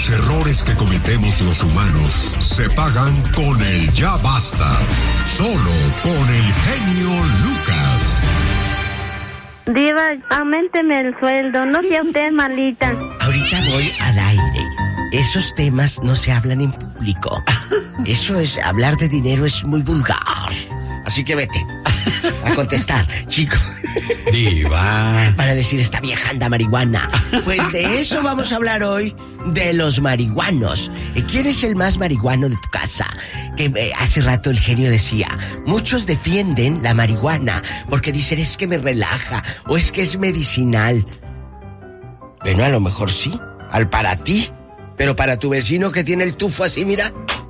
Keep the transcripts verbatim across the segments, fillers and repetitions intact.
Los errores que cometemos los humanos se pagan con el ya basta. Solo con el genio Lucas. Diva, auménteme el sueldo, no sea usted malita. Ahorita voy al aire. Esos temas no se hablan en público. Eso es, hablar de dinero es muy vulgar. Así que vete a contestar, chico. Diva. Para decir, esta vieja anda marihuana. Pues de eso vamos a hablar hoy, de los marihuanos. ¿Quién es el más marihuano de tu casa? Que eh, hace rato el genio decía, muchos defienden la marihuana porque dicen, es que me relaja o es que es medicinal. Bueno, a lo mejor sí, al para ti, pero para tu vecino que tiene el tufo así, mira.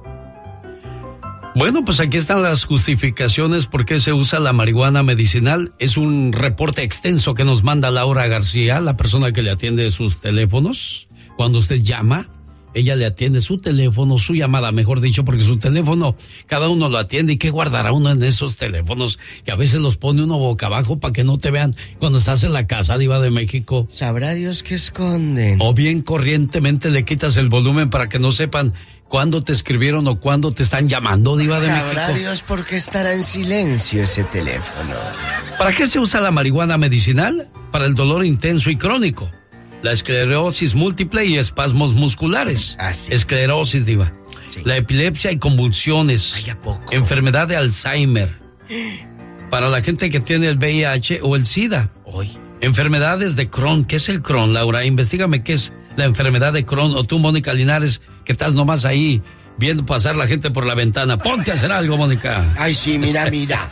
Bueno, pues aquí están las justificaciones por qué se usa la marihuana medicinal. Es un reporte extenso que nos manda Laura García, la persona que le atiende sus teléfonos. Cuando usted llama, ella le atiende su teléfono, su llamada, mejor dicho, porque su teléfono, cada uno lo atiende. ¿Y qué guardará uno en esos teléfonos? Que a veces los pone uno boca abajo para que no te vean cuando estás en la casa, Diva de México. Sabrá Dios qué esconden. O bien corrientemente le quitas el volumen para que no sepan cuándo te escribieron o cuándo te están llamando, Diva de México. Sabrá Dios por qué estará en silencio ese teléfono. ¿Para qué se usa la marihuana medicinal? Para el dolor intenso y crónico, la esclerosis múltiple y espasmos musculares. Ah, sí. Esclerosis, Diva. Sí. La epilepsia y convulsiones. Ay, ¿a poco? Enfermedad de Alzheimer. Para la gente que tiene el V I H o el SIDA. Hoy. Enfermedades de Crohn. ¿Qué es el Crohn, Laura? Investígame qué es la enfermedad de Crohn. O tú, Mónica Linares, que estás nomás ahí viendo pasar la gente por la ventana. Ponte a hacer algo, Mónica. Ay, sí, mira, mira.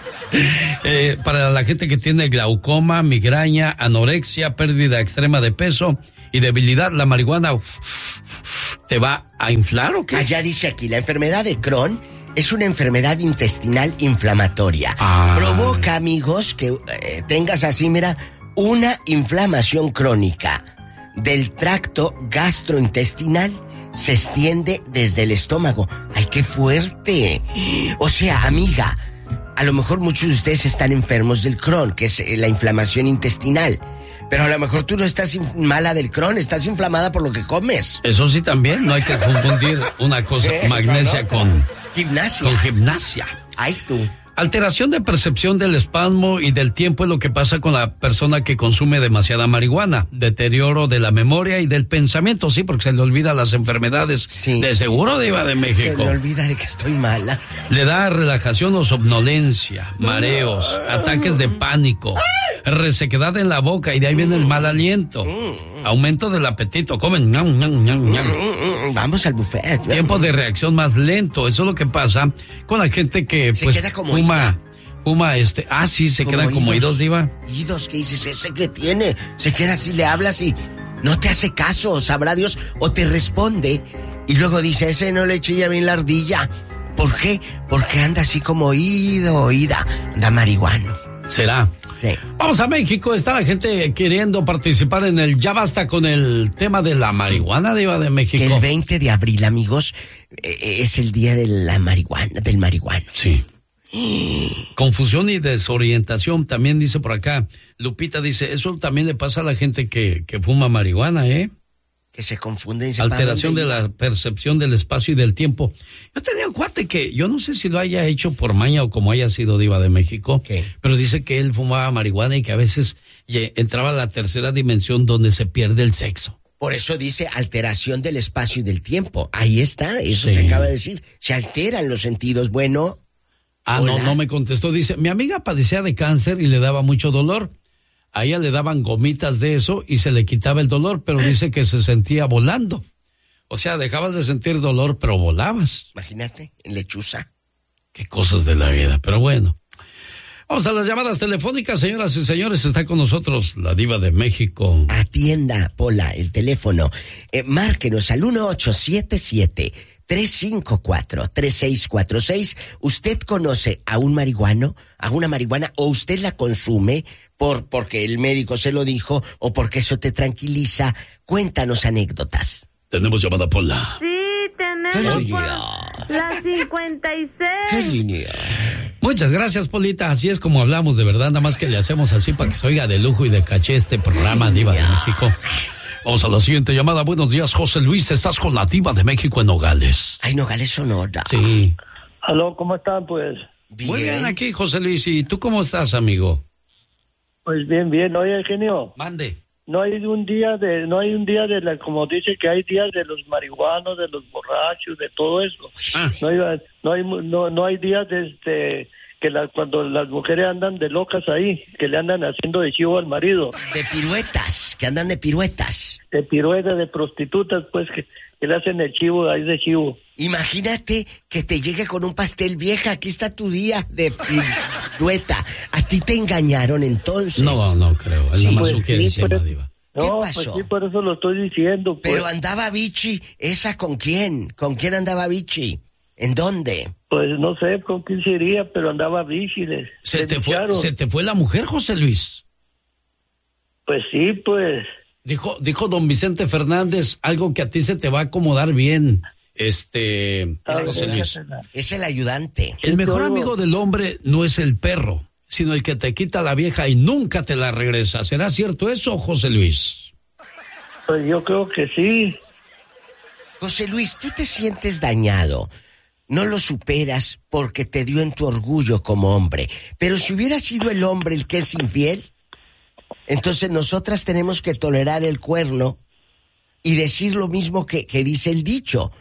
eh, para la gente que tiene glaucoma, migraña, anorexia, pérdida extrema de peso y debilidad, la marihuana te va a inflar, ¿o qué? Allá dice aquí, la enfermedad de Crohn es una enfermedad intestinal inflamatoria. Ah. Provoca, amigos, que eh, tengas así, mira, una inflamación crónica del tracto gastrointestinal. Se extiende desde el estómago. ¡Ay, qué fuerte! O sea, amiga, a lo mejor muchos de ustedes están enfermos del Crohn, que es la inflamación intestinal. Pero a lo mejor tú no estás mala del Crohn, estás inflamada por lo que comes. Eso sí también, no hay que confundir una cosa, ¿Eh? magnesia No, no. con... Gimnasia. Con gimnasia. Ay, tú. Alteración de percepción del espasmo y del tiempo es lo que pasa con la persona que consume demasiada marihuana. Deterioro de la memoria y del pensamiento, sí, porque se le olvida las enfermedades. Sí. De seguro, Diva de México. Se me olvida de que estoy mala. Le da relajación o somnolencia, mareos, ataques de pánico, resequedad en la boca y de ahí viene el mal aliento. Aumento del apetito, comen. Ñam, ñam, ñam, ñam. Vamos al buffet. Tiempo de reacción más lento, eso es lo que pasa con la gente que Se pues queda como fuma, ida. fuma este, ah sí, se Como quedan como idos. idos, Diva. Idos, ¿qué dices? Ese que tiene. Se queda así, le hablas y no te hace caso, sabrá Dios. O te responde y luego dice, ese no le chilla bien la ardilla. ¿Por qué? Porque anda así como oído, oída. Anda marihuano. ¿Será? Sí. Vamos a México, está la gente queriendo participar en el Ya Basta con el tema de la marihuana, Diva de Que México. el veinte de abril, amigos, eh, es el día de la marihuana, del marihuano. Sí. Confusión y desorientación, también dice por acá. Lupita dice, eso también le pasa a la gente que, que fuma marihuana, ¿eh? Que se confunden. y se Alteración de paran la percepción del espacio y del tiempo. Yo tenía un cuate que, yo no sé si lo haya hecho por maña o como haya sido Diva de México, ¿Qué? pero dice que él fumaba marihuana y que a veces ye- entraba a la tercera dimensión donde se pierde el sexo. Por eso dice alteración del espacio y del tiempo. Ahí está, eso Sí. te acaba de decir. Se alteran los sentidos. Bueno, Ah, Hola. no, no me contestó. Dice, mi amiga padecía de cáncer y le daba mucho dolor. A ella le daban gomitas de eso y se le quitaba el dolor, pero dice que se sentía volando. O sea, dejabas de sentir dolor, pero volabas. imagínate, en lechuza. Qué cosas de la vida, pero bueno. Vamos a las llamadas telefónicas, señoras y señores. Está con nosotros la Diva de México. Atienda, Pola, el teléfono. Eh, márquenos al uno ocho siete siete, tres cinco cuatro, tres seis cuatro seis. ¿Usted conoce a un marihuano, a una marihuana, o usted la consume por porque el médico se lo dijo o porque eso te tranquiliza? Cuéntanos anécdotas. Tenemos llamada Pola. Sí, tenemos por la cincuenta y seis. Muchas gracias, Polita. Así es como hablamos, de verdad. Nada más que le hacemos así para que se oiga de lujo y de caché este programa, Diva de México. Vamos a la siguiente llamada. Buenos días, José Luis. Estás con la Diva de México en Nogales. Ay, Nogales, Sonora. Sí. Aló, ¿cómo están, pues? Bien. Muy bien aquí, José Luis. ¿Y tú cómo estás, amigo? Pues bien, bien. Oye, genio, Mande. no hay un día de, no hay un día de la, como dice que hay días de los marihuanos, de los borrachos, de todo eso. Ah. No hay, no hay, no, no hay días de este, que la, cuando las mujeres andan de locas ahí, que le andan haciendo de chivo al marido. De piruetas, que andan de piruetas. De piruetas, de prostitutas, pues, que, que le hacen el chivo ahí de chivo. Imagínate que te llegue con un pastel, vieja, aquí está tu día de pirueta. ¿A ti te engañaron entonces? No, no creo. Es Sí, la pues, sugerencia, sí, pues. Diva. ¿Qué No, pasó? pues sí, por eso lo estoy diciendo. Pues, Pero andaba Vichy, ¿esa con quién? ¿Con quién andaba Vichy? ¿En dónde? pues no sé con quién sería, pero andaba vigile. ¿Se te, fue, ¿Se te fue la mujer, José Luis? Pues sí, pues. Dijo, dijo don Vicente Fernández algo que a ti se te va a acomodar bien, este, A José ver, Luis. Es el ayudante. El mejor Todo. amigo del hombre no es el perro, sino el que te quita la vieja y nunca te la regresa. ¿Será cierto eso, José Luis? Pues yo creo que sí. José Luis, tú te sientes dañado. No lo superas porque te dio en tu orgullo como hombre. Pero si hubiera sido el hombre el que es infiel, entonces nosotras tenemos que tolerar el cuerno y decir lo mismo que, que dice el dicho.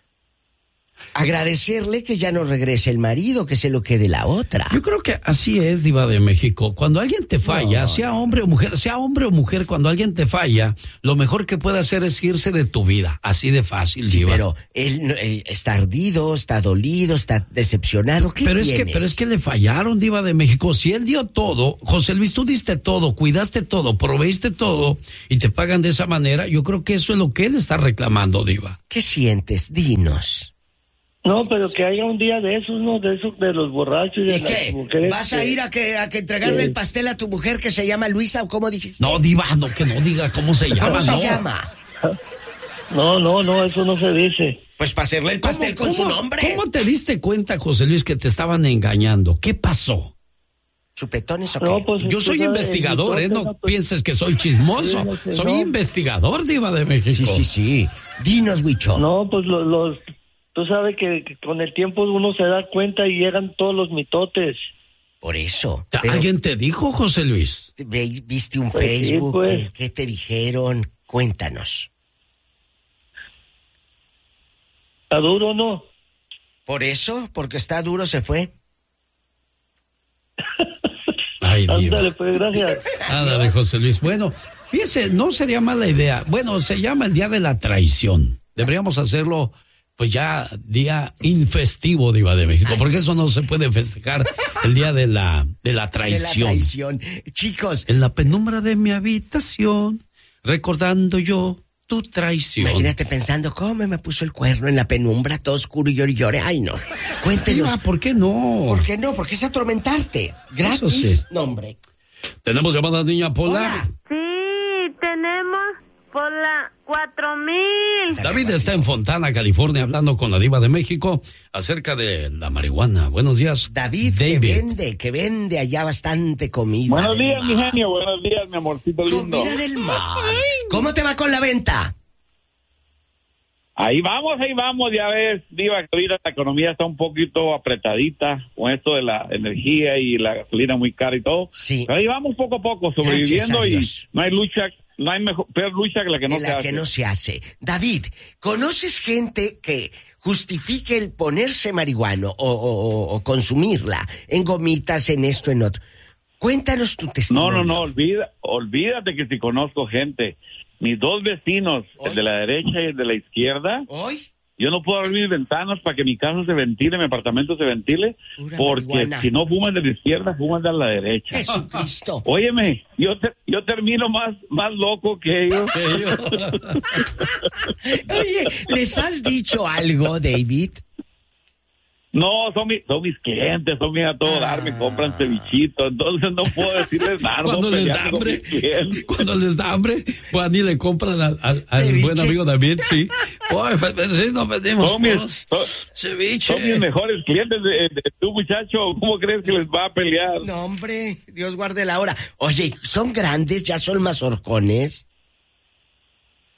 Agradecerle que ya no regrese el marido, que se lo quede la otra. Yo creo que así es, Diva de México. Cuando alguien te falla, No. sea hombre o mujer, sea hombre o mujer, cuando alguien te falla, lo mejor que puede hacer es irse de tu vida. Así de fácil, Sí, Diva. pero él, no- él está ardido, está dolido, está decepcionado. ¿Qué Pero es, que, tienes? pero es que le fallaron, Diva de México. Si él dio todo, José Luis, tú diste todo, cuidaste todo, proveíste todo y te pagan de esa manera, yo creo que eso es lo que él está reclamando, Diva. ¿Qué sientes? Dinos. No, pero que haya un día de esos, ¿no? De esos de los borrachos y de ¿Y las qué? mujeres. ¿Vas a que- ir a que, a que entregarle Sí. el pastel a tu mujer que se llama Luisa o cómo dijiste? No, Diva, no, que no diga cómo se llama, ¿Cómo se no. llama? No, no, no, eso no se dice. Pues para hacerle el pastel ¿Cómo- con su cómo- nombre. ¿Cómo te diste cuenta, José Luis, que te estaban engañando? ¿Qué pasó? ¿Chupetones o qué? No, pues Yo usted soy sabe, investigador, ¿eh? No entonces, pues, pienses que soy chismoso. Sí, no sé, Soy no. investigador, Diva de México. Sí, sí, sí. Dinos, Huicho. No, pues los, los tú sabes que, que con el tiempo uno se da cuenta y llegan todos los mitotes. Por eso. ¿Te- Pero, ¿Alguien te dijo, José Luis? ve- ¿viste un Pues sí, Facebook? pues. ¿Qué, qué te dijeron? Cuéntanos. ¿Está duro, no? ¿Por eso? ¿Porque está duro se fue? Ay, Diva. Ándale, pues gracias. Ándale, José Luis. Bueno, fíjese, no sería mala idea. Bueno, se llama el Día de la Traición. Deberíamos hacerlo, pues ya, día infestivo, Diva de México, porque eso no se puede festejar el Día de la, de la De la Traición. traición. Chicos, En la penumbra de mi habitación, recordando yo tu traición. imagínate pensando, ¿cómo me puso el cuerno en la penumbra, todo oscuro y llore y llore? Ay, no. Cuéntenos. Diva, ¿por qué no? ¿Por qué no? Porque es atormentarte. Gratis. Eso sí. No, hombre. Tenemos llamada, niña Pola. Sí, tenemos por la cuatro mil. David está en Fontana, California, hablando con la Diva de México acerca de la marihuana. Buenos días. David, que vende, que vende allá bastante comida. Buenos del días, mi mar. genio. Buenos días, mi amorcito lindo. Comida del mar. ¿Cómo te va con la venta? Ahí vamos, ahí vamos. Ya ves, Diva, que ahorita la economía está un poquito apretadita con esto de la energía y la gasolina muy cara y todo. Sí. Pero ahí vamos poco a poco, sobreviviendo Gracias a y Dios. no hay lucha, no hay mejor, peor lucha que la que no En se la hace. que no se hace. David, ¿conoces gente que justifique el ponerse marihuano o, o- o- o consumirla en gomitas, en esto, en otro? Cuéntanos tu No, testimonio. no, no, olvida, olvídate que si conozco gente. Mis dos vecinos, ¿Hoy? el de la derecha y el de la izquierda, ¿Hoy? yo no puedo abrir mis ventanas para que mi casa se ventile, mi apartamento se ventile, Pura porque marihuana. si no fuman de la izquierda, fuman de la derecha. Jesucristo. Óyeme, yo te- yo termino más más loco que ellos. Oye, ¿les has dicho algo, David? No, son, mi- son mis clientes, son mis a todo dar, me compran cevichito, entonces no puedo decirles nada. no Cuando les da pelear con hambre, mis clientes. cuando les da hambre, pues ni le compran al, al- al Ceviche. buen amigo David, sí. Oye, sí, nos pedimos Son mis, unos son, ceviche. son mis mejores clientes de, de tu muchacho, ¿cómo crees que les va a pelear? No, hombre, Dios guarde la hora. Oye, ¿son grandes? ¿Ya son mazorcones?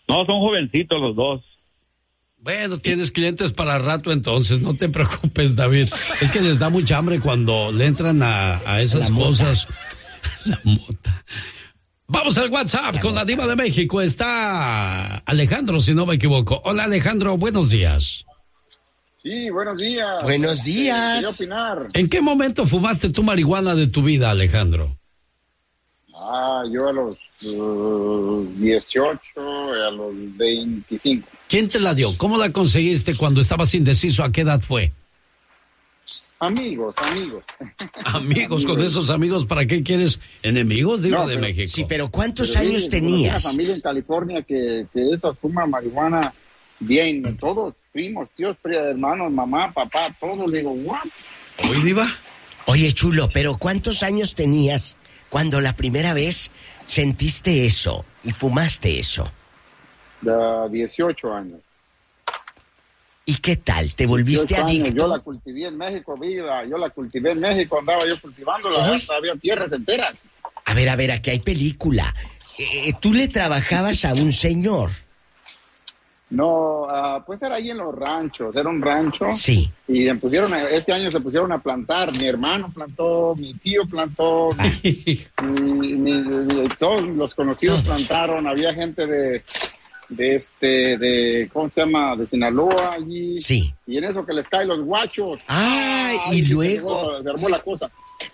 No, son jovencitos los dos. Bueno, tienes clientes para rato entonces, no te preocupes, David. Es que les da mucha hambre cuando le entran a, a esas la cosas. La mota. Vamos al WhatsApp la con mota. La Diva de México. Está Alejandro, si no me equivoco. Hola, Alejandro, buenos días. Sí, buenos días. Buenos días. Quería opinar. ¿En qué momento fumaste tu marihuana de tu vida, Alejandro? Ah, yo a los uh, dieciocho, a los veinticinco. ¿Quién te la dio? ¿Cómo la conseguiste cuando estabas indeciso? ¿A qué edad fue? Amigos, amigos. Amigos, con esos amigos, ¿para qué quieres enemigos, Diva no, de pero, México? Sí, pero ¿cuántos pero años sí, tenías? Una familia en California que, que esa fuma marihuana bien, todos, primos, tíos, hermanos, mamá, papá, todos. Le digo, ¿what? ¿Oye, Diva? Oye, chulo, pero ¿cuántos años tenías cuando la primera vez sentiste eso y fumaste eso? De dieciocho años. ¿Y qué tal? ¿Te volviste adicto? Yo la cultivé en México, vida. Yo la cultivé en México, andaba yo cultivándola. Hasta había tierras enteras. A ver, a ver, aquí hay película. Eh, ¿Tú le trabajabas a un señor? No, uh, pues era ahí en los ranchos, era un rancho. Sí. Y pusieron, ese año se pusieron a plantar. Mi hermano plantó, mi tío plantó, mi, mi, mi, todos los conocidos todos. plantaron. Había gente de, de este, de, ¿cómo se llama? De Sinaloa allí. Sí. Y en eso que les caen los guachos. Ay, Ay y luego. Se, se armó la cosa.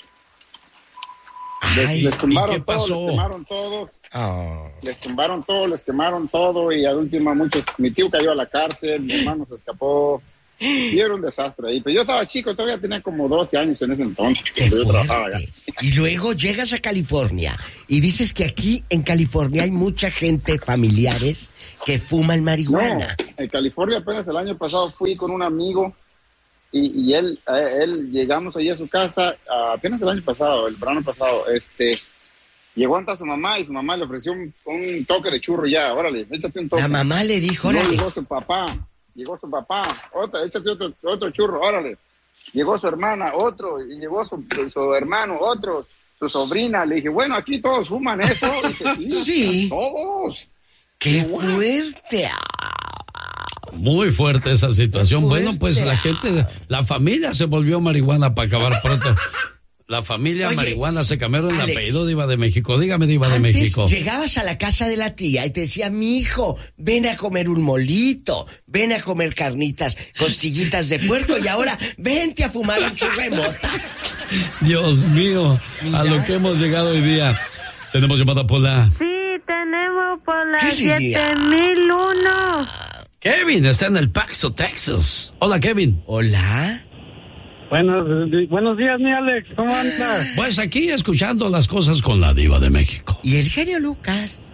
Ay, les, les tumbaron ¿y qué pasó? todo, les quemaron todo. Oh. Les tumbaron todo, les quemaron todo y al último muchos, mi tío cayó a la cárcel, mi hermano se escapó y era un desastre ahí. Pero yo estaba chico, todavía tenía como doce años en ese entonces. ¡Qué yo trabajaba allá. Y luego llegas a California y dices que aquí en California hay mucha gente, familiares, que fuman marihuana. No, en California apenas el año pasado fui con un amigo y, y él, él, llegamos allí a su casa, apenas el año pasado, el verano pasado, este... Llegó ante su mamá y su mamá le ofreció un, un toque de churro ya, órale, échate un toque. La mamá le dijo, órale. No, llegó su papá, llegó su papá, otra, échate otro, otro churro, órale. Llegó su hermana, otro, y llegó su, su hermano, otro, su sobrina. Le dije, bueno, aquí todos fuman eso. Dije, sí, sí. Todos. ¡Qué fuerte! Muy fuerte esa situación. Fuerte. Bueno, pues la gente, la familia se volvió marihuana para acabar pronto. La familia Oye, marihuana se cambiaron el Alex, apellido, Diva de México. Dígame, Diva de México. Llegabas a la casa de la tía y te decía, mi hijo, ven a comer un molito, ven a comer carnitas, costillitas de puerco y ahora vente a fumar un churro de mota. Dios mío, ¿ya? A lo que hemos llegado hoy día. Tenemos llamada por la... Sí, tenemos por la siete mil uno. Kevin está en el Paxo, Texas. Hola, Kevin. Hola. Buenos, buenos días, mi Alex, ¿cómo andas? Pues aquí escuchando las cosas con la Diva de México. Y el genio Lucas.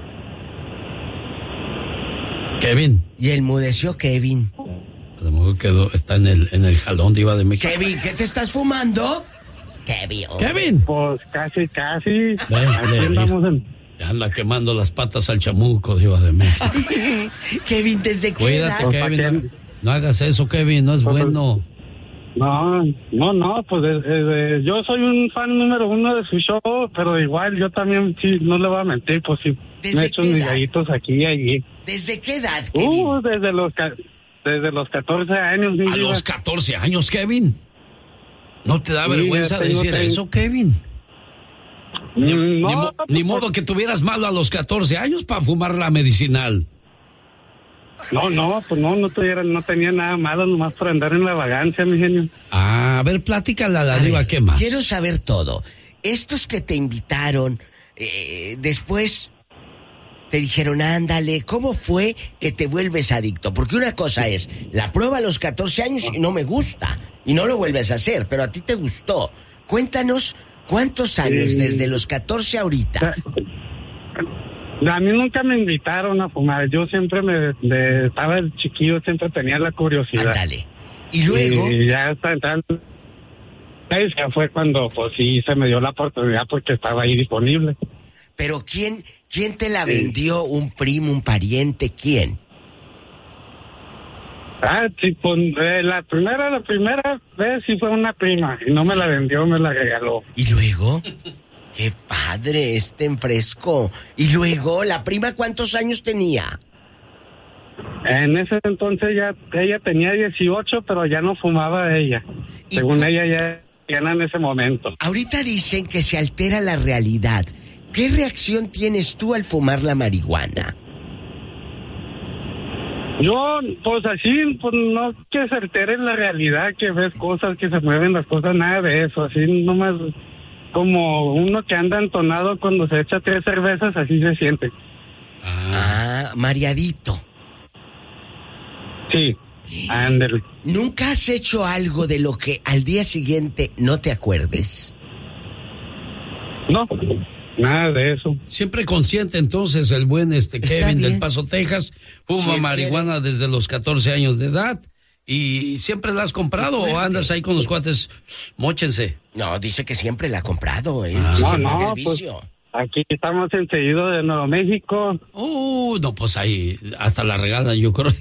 Kevin. Y el mudeció Kevin. A lo mejor quedó, está en el, en el jalón, Diva de México. Kevin, ¿qué te estás fumando? Kevin. Kevin. Pues casi, casi. Le, Aquí le, andamos en... Ya anda quemando las patas al chamuco, Diva de México. Kevin, ¿desde qué Cuídate, edad? Kevin. No, no hagas eso, Kevin, no es pues, bueno. No, no, no, pues eh, eh, yo soy un fan número uno de su show, pero igual yo también, sí, no le voy a mentir, pues sí, me he hecho mis gallitos aquí y allí. ¿Desde qué edad, Kevin? Uh, desde los, desde los catorce años. ¿A vida? Los catorce años, Kevin? ¿No te da sí, vergüenza decir ten... eso, Kevin? Ni, no, ni, mo, no, ni modo que tuvieras malo a los catorce años para fumar la medicinal. No, no, pues no, no, tuviera, no tenía nada malo, nomás por andar en la vagancia, mi genio. Ah, a ver, platícale a la Diva, ¿qué más? Quiero saber todo. Estos que te invitaron, eh, después te dijeron, ándale, ¿cómo fue que te vuelves adicto? Porque una cosa es, la prueba a los catorce años y no me gusta, y no lo vuelves a hacer, pero a ti te gustó. Cuéntanos, ¿cuántos años, sí. desde los catorce a ahorita? A mí nunca me invitaron a fumar. Yo siempre me, me estaba el chiquillo, siempre tenía la curiosidad. Ándale. Y luego. Y ya está entrando. Ya fue cuando, pues sí, se me dio la oportunidad porque estaba ahí disponible. Pero ¿quién, quién te la vendió? ¿Un primo, un pariente? ¿Quién? Ah, sí, pues, eh, la primera, la primera vez sí fue una prima y no me la vendió, me la regaló. ¿Y luego? Qué padre, este en fresco. Y luego, ¿la prima cuántos años tenía? En ese entonces ya ella tenía dieciocho, pero ya no fumaba ella. Según ella ya, ya en ese momento. Ahorita dicen que se altera la realidad. ¿Qué reacción tienes tú al fumar la marihuana? Yo, pues así, pues no que se altere la realidad, que ves cosas, que se mueven las cosas, nada de eso. Así nomás como uno que anda entonado cuando se echa tres cervezas, así se siente. Ah, mareadito. Sí, ándale. ¿Nunca has hecho algo de lo que al día siguiente no te acuerdes? No, nada de eso. Siempre consciente entonces el buen este Kevin del Paso, Texas, fuma Sí, marihuana quiere. Desde los catorce años de edad. ¿Y siempre la has comprado o andas ahí con los cuates? Móchense. No, dice que siempre la ha comprado, ¿eh? Ah, Sí, no, se paga no, el pues, vicio. aquí estamos enseguido de Nuevo México. Uh, no, pues ahí hasta la regalan, yo creo.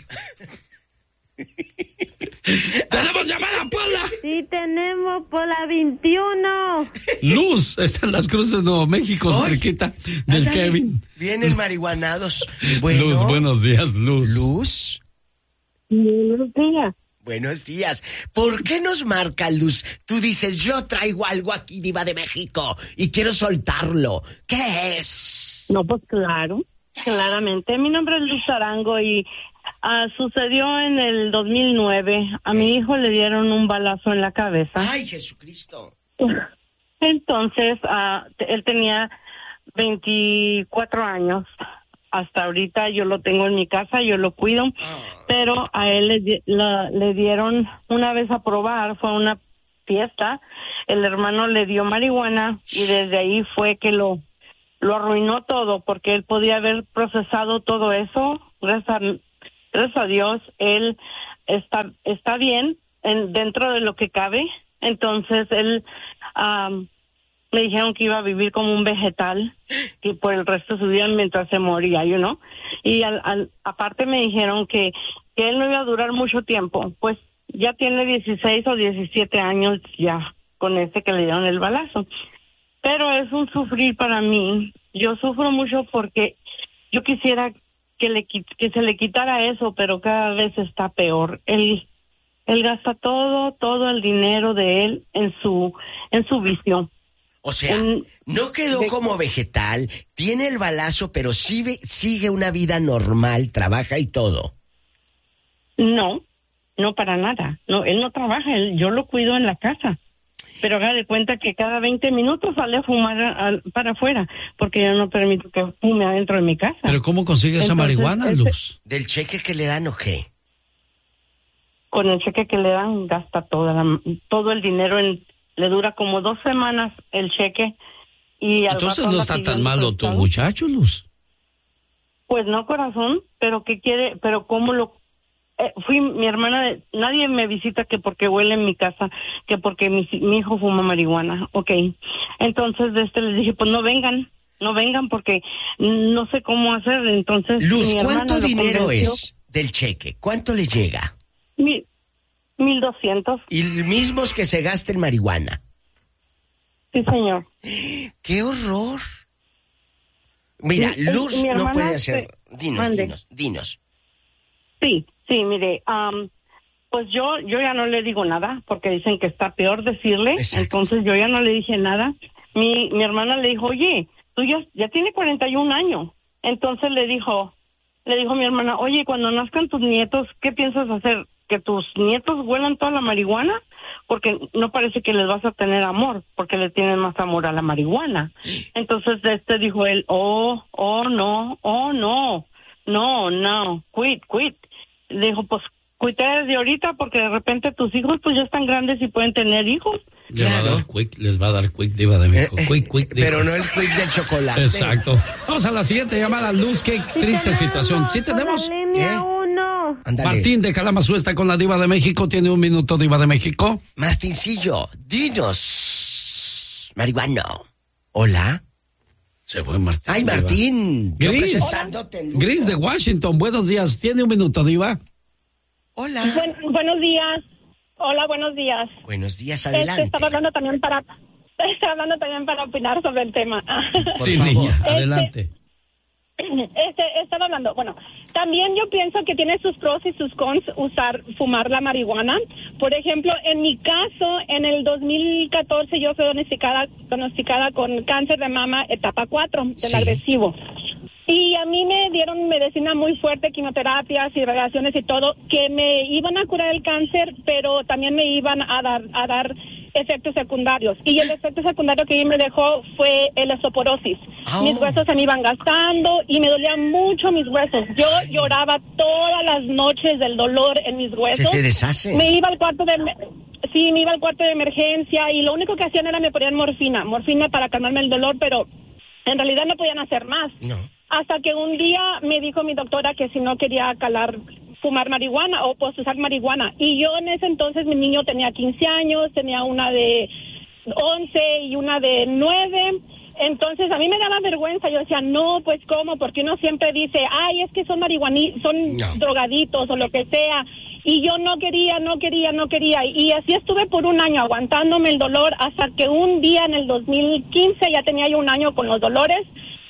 ¡Tenemos llamada, Paula! Sí, tenemos por la veintiuno. Luz, están las cruces de Nuevo México, ¡Ay! cerquita del Ándale, Kevin. Vienen marihuanados. Bueno, Luz, buenos días, Luz. Luz. Buenos días. Buenos días. ¿Por qué nos marca, Luz? Tú dices, yo traigo algo aquí, diva de México, y quiero soltarlo. ¿Qué es? No, pues claro, claramente. Mi nombre es Luz Arango y uh, sucedió en el dos mil nueve. A mi hijo le dieron un balazo en la cabeza. ¡Ay, Jesucristo! Entonces, uh, él tenía veinticuatro años. Hasta ahorita yo lo tengo en mi casa, yo lo cuido, oh. pero a él le, la, le dieron una vez a probar, fue una fiesta, el hermano le dio marihuana y desde ahí fue que lo, lo arruinó todo, porque él podía haber procesado todo eso, gracias a, gracias a Dios, él está, está bien en, dentro de lo que cabe, entonces él... Um, me dijeron que iba a vivir como un vegetal y por el resto de su vida mientras se moría, you know? Y al, al, aparte me dijeron que, que él no iba a durar mucho tiempo, pues ya tiene dieciséis o diecisiete años ya con ese que le dieron el balazo. Pero es un sufrir para mí. Yo sufro mucho porque yo quisiera que le que se le quitara eso, pero cada vez está peor. Él él gasta todo todo el dinero de él en su en su vicio. O sea, en, no quedó de, como vegetal, tiene el balazo, pero sigue, sigue una vida normal, trabaja y todo. No, no para nada. No, él no trabaja, él, yo lo cuido en la casa. Pero haga de cuenta que cada veinte minutos sale a fumar a, a, para afuera, porque yo no permito que fume adentro de mi casa. ¿Pero cómo consigue esa Entonces, marihuana, ese, Luz? ¿Del cheque que le dan o qué? Con el cheque que le dan, gasta toda la, todo el dinero en... Le dura como dos semanas el cheque y al Entonces rato no anda está tan pidiendo malo tu prestado. muchacho, Luz. Pues no, corazón, pero ¿qué quiere? Pero ¿cómo lo...? Eh, fui mi hermana, de, nadie me visita que porque huele en mi casa, que porque mi, mi hijo fuma marihuana, ok. Entonces de este les dije, pues no vengan, no vengan porque no sé cómo hacer, entonces... Luz, mi ¿cuánto lo dinero convenció. es del cheque? ¿Cuánto le llega? Mil, mil doscientos. Y mismos que se gasta en marihuana. Sí, señor. ¡Qué horror! Mira, Mi- Luz mi no hermana puede hacer... se- Dinos, mande. dinos, dinos. Sí, sí, mire, um, pues yo yo ya no le digo nada porque dicen que está peor decirle, Exacto. entonces yo ya no le dije nada. Mi mi hermana le dijo, oye, tú ya, ya tiene cuarenta y un años. Entonces le dijo, le dijo mi hermana, oye, cuando nazcan tus nietos, ¿qué piensas hacer? ¿Que tus nietos huelan toda la marihuana? Porque no parece que les vas a tener amor, porque le tienen más amor a la marihuana. Entonces este dijo él, oh, oh, no, oh, no, no, no, quit, quit. Le dijo, pues, cuídate desde ahorita porque de repente tus hijos pues ya están grandes y pueden tener hijos. Les va a Claro. dar quick, les va a dar quick, diva de México. Eh, eh, Quick, quick, diva. Pero no el quick del chocolate. Exacto. Vamos a la siguiente llamada, Luz. Qué triste situación. ¿Sí tenemos? Por la línea ¿Eh? uno. Ándale. Martín de Kalamazoo está con la diva de México. Tiene un minuto, diva de México. Martincillo, dinos. Marihuano. Hola. Se fue Martín. Ay, diva. Martín. Yo Gris. presentándote. Lujo. Gris de Washington. Buenos días. Tiene un minuto, diva. Hola. Buen- buenos días. Hola, buenos días. Buenos días, Este, adelante. estaba hablando también para estoy hablando también para opinar sobre el tema. Sí, niña, adelante. Este, Este, estaba hablando, bueno, también yo pienso que tiene sus pros y sus cons usar, fumar la marihuana. Por ejemplo, en mi caso, en el dos mil catorce yo fui diagnosticada, diagnosticada con cáncer de mama etapa cuatro, del sí. agresivo. Y a mí me dieron medicina muy fuerte, quimioterapias y radiaciones y todo, que me iban a curar el cáncer, pero también me iban a dar, a dar efectos secundarios. Y el efecto secundario que me dejó fue el osteoporosis. Oh. Mis huesos se me iban gastando y me dolían mucho mis huesos. Yo Ay. lloraba todas las noches del dolor en mis huesos. ¿Se te deshacen? Me iba al cuarto de... Sí, me iba al cuarto de emergencia y lo único que hacían era me ponían morfina, morfina para calmarme el dolor, pero en realidad no podían hacer más. No. Hasta que un día me dijo mi doctora que si no quería calar, fumar marihuana o pues usar marihuana. Y yo en ese entonces mi niño tenía quince años, tenía una de once y una de nueve. Entonces a mí me daba vergüenza. Yo decía, no, pues ¿cómo? Porque uno siempre dice, ay, es que son marihuani, son no. drogaditos o lo que sea. Y yo no quería, no quería, no quería. Y así estuve por un año aguantándome el dolor hasta que un día en el dos mil quince, ya tenía yo un año con los dolores,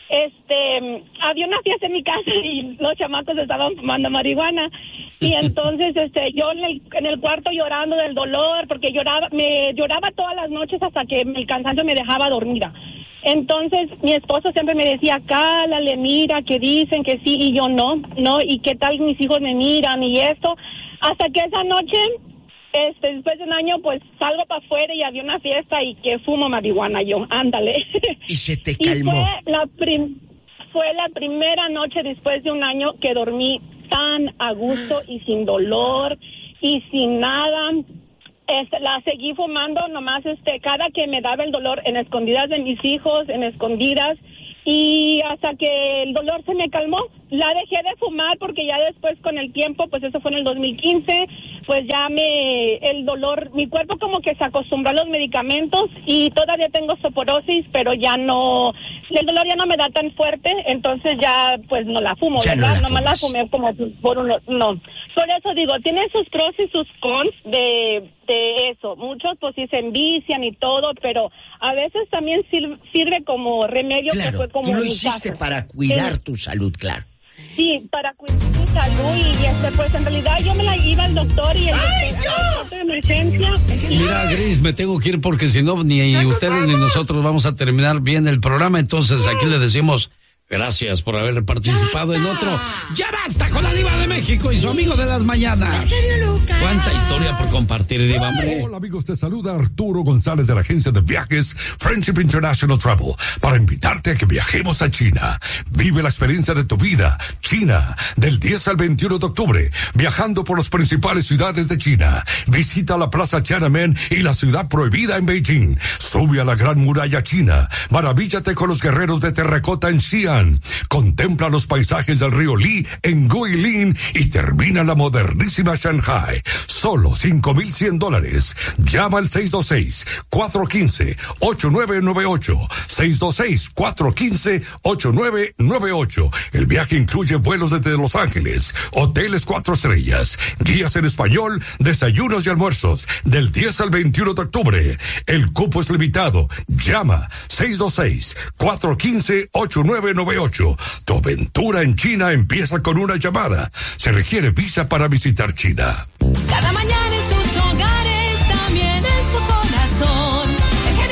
este, había una fiesta en mi casa y los chamacos estaban fumando marihuana. Y entonces, este, yo en el, en el cuarto llorando del dolor, porque lloraba, me lloraba todas las noches hasta que el cansancio me dejaba dormida. Entonces, mi esposo siempre me decía, cálale, mira, que dicen que sí, y yo no, no, y qué tal mis hijos me miran y esto. Hasta que esa noche, este, después de un año, pues salgo para afuera y había una fiesta y que fumo marihuana yo, ándale. ¿Y se te calmó? Y fue la, prim- fue la primera noche después de un año que dormí tan a gusto y sin dolor y sin nada. Este, la seguí fumando nomás este, cada que me daba el dolor en escondidas de mis hijos, en escondidas. Y hasta que el dolor se me calmó, la dejé de fumar porque ya después con el tiempo, pues eso fue en el dos mil quince, pues ya me, el dolor, mi cuerpo como que se acostumbró a los medicamentos y todavía tengo osteoporosis, pero ya no, el dolor ya no me da tan fuerte, entonces ya pues no la fumo, ya ¿verdad? No la Nomás la fumé como por uno, no. Por eso digo, tiene sus pros y sus cons de, de eso. Muchos pues sí se envician y todo, pero a veces también sirve, sirve como remedio. Claro, que fue como tú lo hiciste caso. para cuidar sí. tu salud, claro. Sí, para cuidar mi salud y este, pues en realidad yo me la iba al doctor y el ¡Ay, doctor de emergencia. Mira, Gris, me tengo que ir porque si no, ni no ustedes vamos. ni nosotros vamos a terminar bien el programa. Entonces aquí le decimos gracias por haber participado en otro Ya Basta con la Diva de México y su amigo de las mañanas. Cuánta historia por compartir, Diva, hombre. Hola amigos, te saluda Arturo González de la agencia de viajes Friendship International Travel para invitarte a que viajemos a China. Vive la experiencia de tu vida. China, del diez al veintiuno de octubre, viajando por las principales ciudades de China. Visita la Plaza Tiananmen y la ciudad prohibida en Beijing. Sube a la Gran Muralla China. Maravíllate con los guerreros de terracota en Xi'an. Contempla los paisajes del río Li en Guilin y termina la modernísima Shanghai. Solo cinco mil cien dólares. Llama al seis dos seis, cuatro uno cinco, ocho nueve nueve ocho. seis dos seis, cuatro uno cinco, ocho nueve nueve ocho. El viaje incluye vuelos desde Los Ángeles, hoteles cuatro estrellas, guías en español, desayunos y almuerzos. Del diez al veintiuno de octubre. El cupo es limitado. Llama seis dos seis, cuatro uno cinco, ocho nueve nueve ocho. Tu aventura en China empieza con una llamada. Se requiere visa para visitar China. Cada mañana en sus hogares, también en su corazón. El genio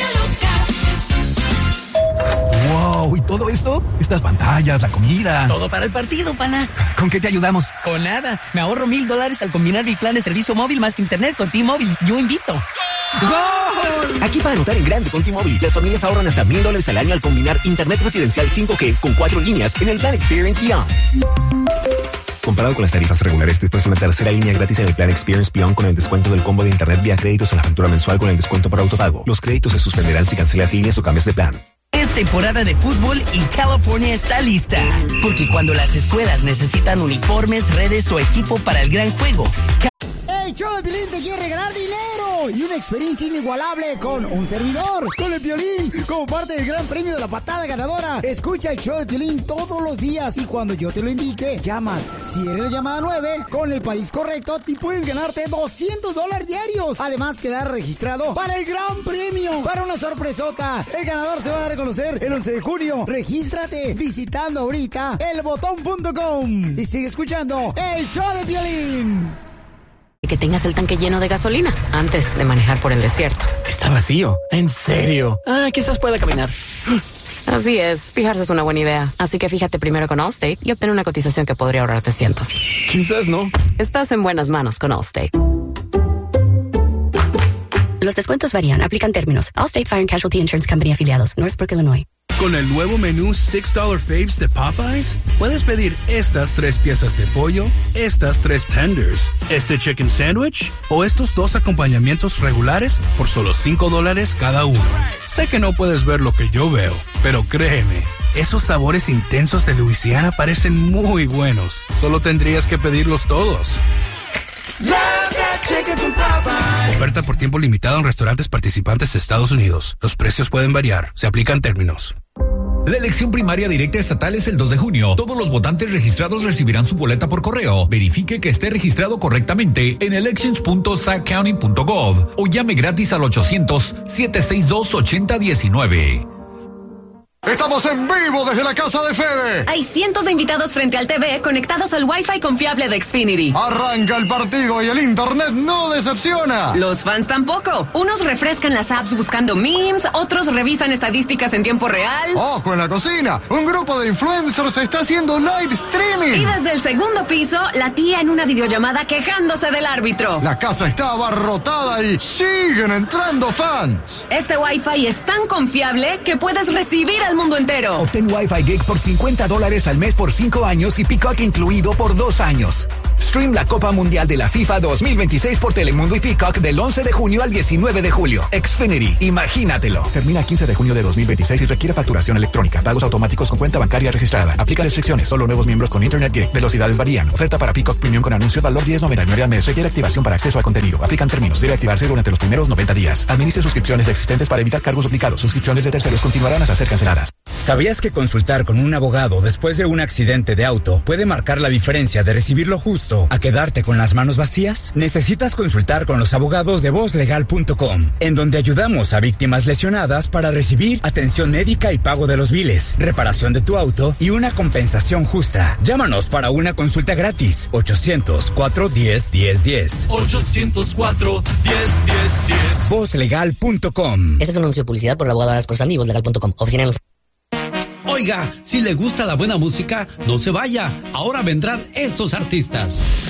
Lucas. Wow, ¿y todo esto? Estas pantallas, la comida. Todo para el partido, pana. ¿Con qué te ayudamos? Con nada. Me ahorro mil dólares al combinar mi plan de servicio móvil más internet con T-Mobile. Yo invito. ¡Gol! Aquí para anotar en grande con T-Mobile, las familias ahorran hasta mil dólares al año al combinar internet residencial cinco G con cuatro líneas en el plan Experience Beyond. Comparado con las tarifas regulares, después de una tercera línea gratis en el plan Experience Beyond con el descuento del combo de internet vía créditos a la factura mensual con el descuento por autopago. Los créditos se suspenderán si cancelas líneas o cambias de plan. Es temporada de fútbol y California está lista. Porque cuando las escuelas necesitan uniformes, redes o equipo para el gran juego... El show de Piolín te quiere regalar dinero y una experiencia inigualable con un servidor, con el Piolín, como parte del gran premio de la patada ganadora. Escucha el show de Piolín todos los días y cuando yo te lo indique, llamas. Si eres la llamada nueve, con el país correcto, te puedes ganarte doscientos dólares diarios. Además, quedar registrado para el gran premio, para una sorpresota. El ganador se va a dar a conocer el once de junio. Regístrate visitando ahorita el botón punto com y sigue escuchando el show de Piolín. Que tengas el tanque lleno de gasolina antes de manejar por el desierto. Está vacío. ¿En serio? Ah, quizás pueda caminar. Así es, fijarse es una buena idea. Así que fíjate primero con Allstate y obtén una cotización que podría ahorrarte cientos. Quizás no. Estás en buenas manos con Allstate. Los descuentos varían, aplican términos. Allstate Fire and Casualty Insurance Company afiliados, Northbrook, Illinois. Con el nuevo menú six dollar Faves de Popeyes, puedes pedir estas tres piezas de pollo, estas tres tenders, este chicken sandwich o estos dos acompañamientos regulares por solo cinco dólares cada uno. Sé que no puedes ver lo que yo veo, pero créeme, esos sabores intensos de Luisiana parecen muy buenos. Solo tendrías que pedirlos todos. Oferta por tiempo limitado en restaurantes participantes de Estados Unidos. Los precios pueden variar. Se aplican términos. La elección primaria directa estatal es el dos de junio. Todos los votantes registrados recibirán su boleta por correo. Verifique que esté registrado correctamente en elections punto sac county punto gov o llame gratis al ochocientos, siete seis dos, ocho cero uno nueve. Estamos en vivo desde la casa de Fede. Hay cientos de invitados frente al T V conectados al Wi-Fi confiable de Xfinity. Arranca el partido y el internet no decepciona. Los fans tampoco. Unos refrescan las apps buscando memes, otros revisan estadísticas en tiempo real. ¡Ojo en la cocina! Un grupo de influencers está haciendo live streaming. Y desde el segundo piso, la tía en una videollamada quejándose del árbitro. La casa está abarrotada y siguen entrando fans. Este Wi-Fi es tan confiable que puedes recibir al mundo entero. Obtén Wi-Fi Gig por cincuenta dólares al mes por cinco años y Peacock incluido por dos años. Stream la Copa Mundial de la FIFA dos mil veintiséis por Telemundo y Peacock del once de junio al diecinueve de julio. Xfinity, imagínatelo. Termina quince de junio de dos mil veintiséis y requiere facturación electrónica. Pagos automáticos con cuenta bancaria registrada. Aplica restricciones. Solo nuevos miembros con Internet Gig. Velocidades varían. Oferta para Peacock Premium con anuncio valor diez noventa y nueve al mes. Requiere activación para acceso al contenido. Aplican términos. Debe activarse durante los primeros noventa días. Administre suscripciones existentes para evitar cargos duplicados. Suscripciones de terceros continuarán hasta ser canceladas. ¿Sabías que consultar con un abogado después de un accidente de auto puede marcar la diferencia de recibir lo justo a quedarte con las manos vacías? Necesitas consultar con los abogados de voz legal punto com, en donde ayudamos a víctimas lesionadas para recibir atención médica y pago de los biles, reparación de tu auto y una compensación justa. Llámanos para una consulta gratis. ochocientos, cuatro diez, diez diez. ochocientos cuatro, diez diez diez. voz legal punto com. Este es un anuncio de publicidad por el abogado Aras Corsani y voz legal punto com. Oficina en los... Oiga, si le gusta la buena música, no se vaya. Ahora vendrán estos artistas.